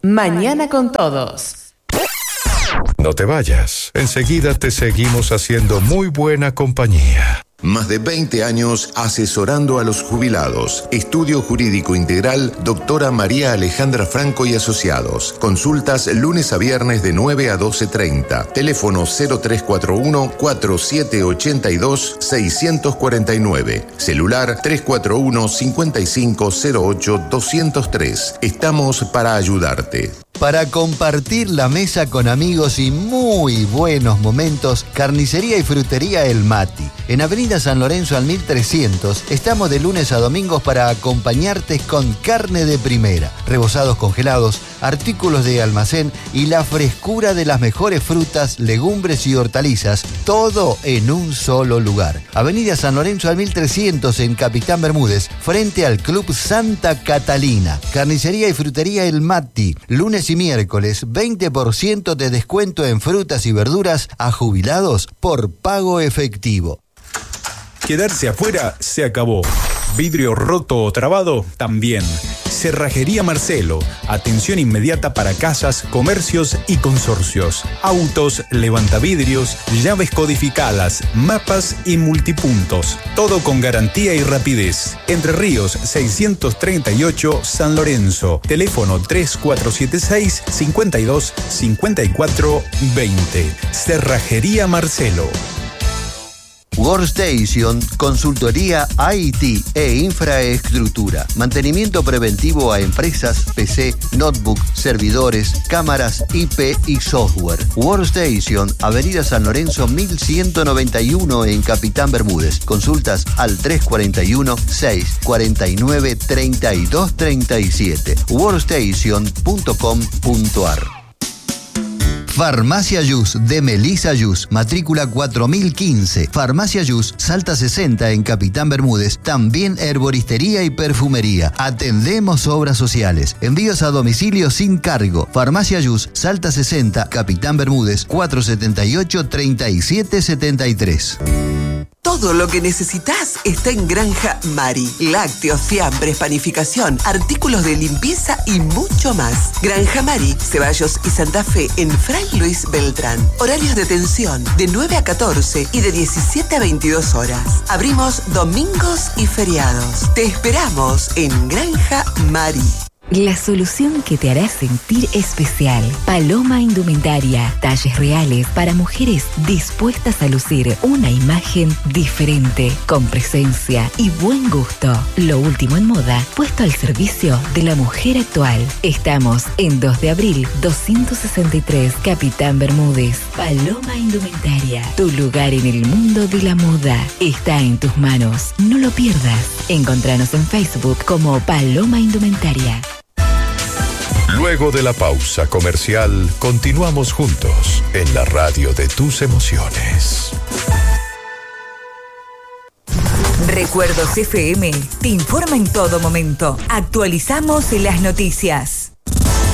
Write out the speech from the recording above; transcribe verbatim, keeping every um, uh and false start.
Mañana con todos. No te vayas, enseguida te seguimos haciendo muy buena compañía. Más de veinte años asesorando a los jubilados. Estudio Jurídico Integral, doctora María Alejandra Franco y Asociados. Consultas lunes a viernes de nueve a doce treinta. Teléfono cero tres cuatro uno, cuatro siete ocho dos, seis cuatro nueve. Celular tres cuatro uno, cinco cinco cero ocho, dos cero tres. Estamos para ayudarte. Para compartir la mesa con amigos y muy buenos momentos, Carnicería y Frutería El Mati. En Avenida San Lorenzo al mil trescientos, estamos de lunes a domingos para acompañarte con carne de primera, rebozados congelados, artículos de almacén y la frescura de las mejores frutas, legumbres y hortalizas, todo en un solo lugar. Avenida San Lorenzo al mil trescientos en Capitán Bermúdez, frente al Club Santa Catalina. Carnicería y Frutería El Mati, lunes y miércoles, veinte por ciento de descuento en frutas y verduras a jubilados por pago efectivo. Quedarse afuera se acabó. Vidrio roto o trabado también. Cerrajería Marcelo. Atención inmediata para casas, comercios y consorcios. Autos, levantavidrios, llaves codificadas, mapas y multipuntos. Todo con garantía y rapidez. Entre Ríos seiscientos treinta y ocho, San Lorenzo. Teléfono tres cuatro siete seis, cinco dos, cinco cuatro dos cero. Cerrajería Marcelo. Workstation, consultoría I T e infraestructura, mantenimiento preventivo a empresas, P C, notebook, servidores, cámaras, I P y software. Workstation, Avenida San Lorenzo mil ciento noventa y uno en Capitán Bermúdez. Consultas al tres cuatro uno, seis cuatro nueve, tres dos tres siete. workstation punto com punto ar. Farmacia Yus de Melissa Yus, matrícula cuatro mil quince. Farmacia Yus, Salta sesenta en Capitán Bermúdez. También herboristería y perfumería. Atendemos obras sociales. Envíos a domicilio sin cargo. Farmacia Yus, Salta sesenta, Capitán Bermúdez, cuatro siete ocho, tres siete siete tres. Todo lo que necesitas está en Granja Mari. Lácteos, fiambres, panificación, artículos de limpieza y mucho más. Granja Mari, Ceballos y Santa Fe en Fray Luis Beltrán. Horarios de atención de nueve a catorce y de diecisiete a veintidós horas. Abrimos domingos y feriados. Te esperamos en Granja Mari. La solución que te hará sentir especial. Paloma Indumentaria. Talles reales para mujeres dispuestas a lucir una imagen diferente, con presencia y buen gusto. Lo último en moda, puesto al servicio de la mujer actual. Estamos en dos de abril, doscientos sesenta y tres, Capitán Bermúdez. Paloma Indumentaria. Tu lugar en el mundo de la moda está en tus manos. No lo pierdas. Encontranos en Facebook como Paloma Indumentaria. Luego de la pausa comercial, continuamos juntos en la radio de tus emociones. Recuerdos F M te informa en todo momento. Actualizamos las noticias.